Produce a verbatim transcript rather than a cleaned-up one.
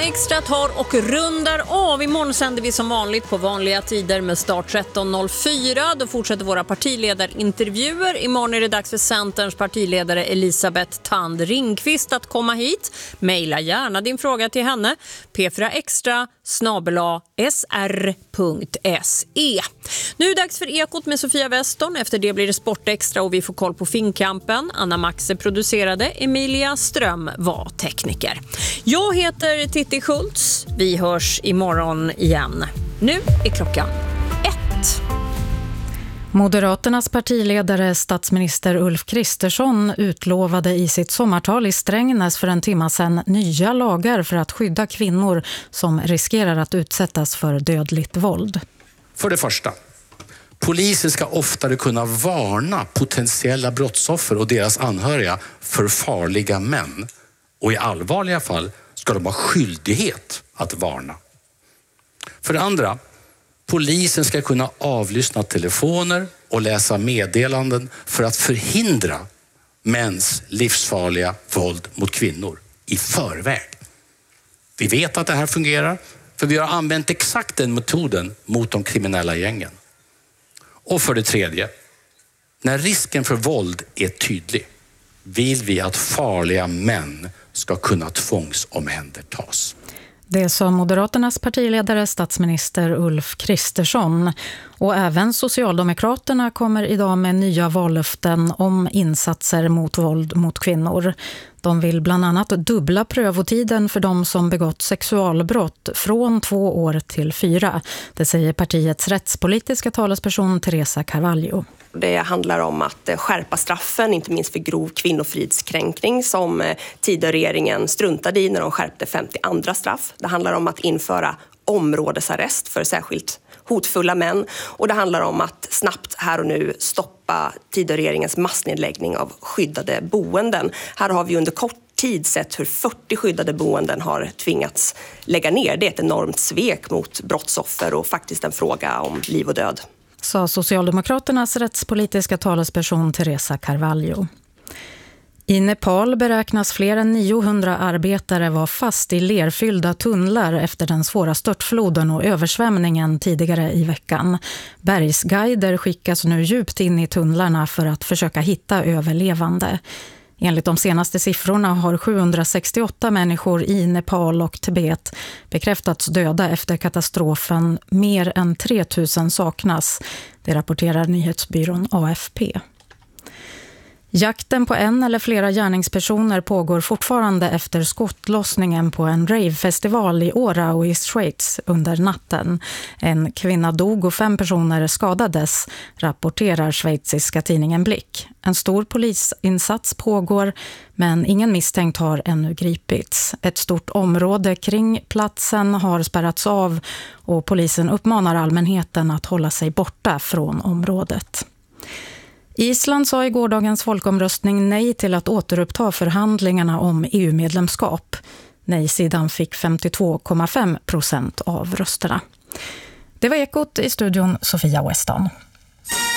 Extra tar och rundar av. Imorgon sänder vi som vanligt på vanliga tider med start tretton noll fyra. Då fortsätter våra partiledarintervjuer. Imorgon är det dags för Centerns partiledare Elisabeth Thand Ringqvist att komma hit. Maila gärna din fråga till henne. p fyra extra snabel-a s r punkt s e. Nu är det dags för Ekot med Sofia Weston. Efter det blir det Sportextra och vi får koll på Finnkampen. Anna Maxe producerade, Emilia Ström var tekniker. Jag heter Titti Schultz. Vi hörs imorgon igen. Nu är klockan ett. Moderaternas partiledare statsminister Ulf Kristersson utlovade i sitt sommartal i Strängnäs för en timme sedan nya lagar för att skydda kvinnor som riskerar att utsättas för dödligt våld. För det första, polisen ska oftare kunna varna potentiella brottsoffer och deras anhöriga för farliga män. Och i allvarliga fall ska de ha skyldighet att varna. För det andra, polisen ska kunna avlyssna telefoner och läsa meddelanden för att förhindra mäns livsfarliga våld mot kvinnor i förväg. Vi vet att det här fungerar för vi har använt exakt den metoden mot de kriminella gängen. Och för det tredje, när risken för våld är tydlig vill vi att farliga män ska kunna tvångsomhändertas. Det sa Moderaternas partiledare statsminister Ulf Kristersson. Och även Socialdemokraterna kommer idag med nya vallöften om insatser mot våld mot kvinnor. De vill bland annat dubbla prövotiden för de som begått sexualbrott från två år till fyra. Det säger partiets rättspolitiska talesperson Teresa Carvalho. Det handlar om att skärpa straffen, inte minst för grov kvinnofridskränkning som Tidöregeringen struntade i när de skärpte femtio andra straff. Det handlar om att införa områdesarrest för särskilt hotfulla män. Och det handlar om att snabbt här och nu stoppa Tidöregeringens massnedläggning av skyddade boenden. Här har vi under kort tid sett hur fyrtio skyddade boenden har tvingats lägga ner. Det är ett enormt svek mot brottsoffer och faktiskt en fråga om liv och död. Sa Socialdemokraternas rättspolitiska talesperson Teresa Carvalho. I Nepal beräknas fler än niohundra arbetare vara fast i lerfyllda tunnlar efter den svåra störtfloden och översvämningen tidigare i veckan. Bergsguider skickas nu djupt in i tunnlarna för att försöka hitta överlevande. Enligt de senaste siffrorna har sjuhundrasextioåtta människor i Nepal och Tibet bekräftats döda efter katastrofen. Mer än tre tusen saknas. Det rapporterar nyhetsbyrån A F P. Jakten på en eller flera gärningspersoner pågår fortfarande efter skottlossningen på en ravefestival i Årau i Schweiz under natten. En kvinna dog och fem personer skadades, rapporterar schweiziska tidningen Blick. En stor polisinsats pågår, men ingen misstänkt har ännu gripits. Ett stort område kring platsen har spärrats av och polisen uppmanar allmänheten att hålla sig borta från området. Island sa i gårdagens folkomröstning nej till att återuppta förhandlingarna om E U-medlemskap. Nej-sidan fick femtiotvå komma fem procent av rösterna. Det var Ekot, i studion Sofia Weston.